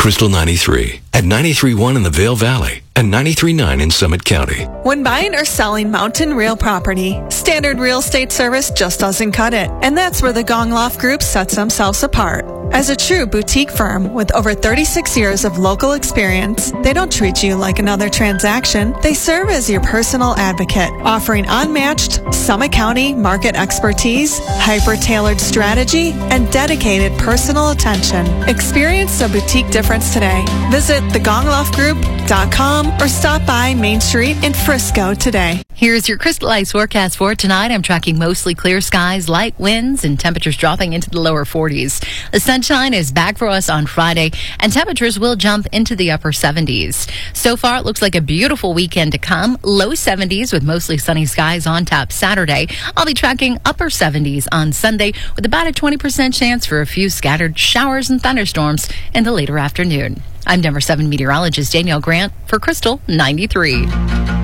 Crystal 93 at 93.1 in the Vail Valley and 93.9 in Summit County. When buying or selling mountain real property, Standard Real Estate Service just doesn't cut it. And that's where the Gong Loft Group sets themselves apart. As a true boutique firm with over 36 years of local experience, they don't treat you like another transaction. They serve as your personal advocate, offering unmatched Summit County market expertise, hyper-tailored strategy, and dedicated personal attention. Experience a boutique difference today. Visit thegongloftgroup.com or stop by Main Street in Frisco today. Here's your Crystal Ice forecast for tonight. I'm tracking mostly clear skies, light winds, and temperatures dropping into the lower 40s. The sunshine is back for us on Friday, and temperatures will jump into the upper 70s. So far, it looks like a beautiful weekend to come. Low 70s with mostly sunny skies on tap Saturday. I'll be tracking upper 70s on Sunday with about a 20% chance for a few scattered showers and thunderstorms in the later afternoon. I'm number 7 meteorologist Danielle Grant for Crystal 93.